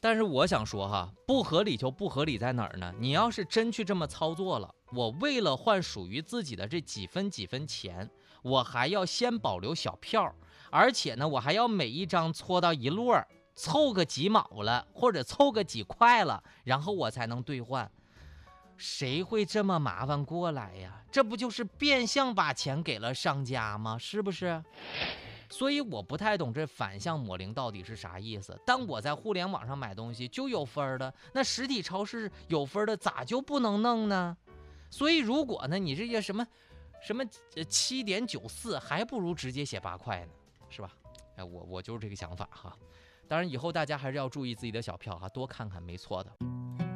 但是我想说哈，不合理就不合理在哪儿呢？你要是真去这么操作了，我为了换属于自己的这几分钱，我还要先保留小票，而且呢，我还要每一张搓到一摞，凑个几毛了，或者凑个几块了，然后我才能兑换。谁会这么麻烦过来呀？这不就是变相把钱给了商家吗？是不是？所以我不太懂这反向抹零到底是啥意思。但我在互联网上买东西就有分的，那实体超市有分的咋就不能弄呢？所以如果呢，你这些什么7.94，还不如直接写8块呢，是吧？我就是这个想法哈。当然以后大家还是要注意自己的小票哈，多看看没错的。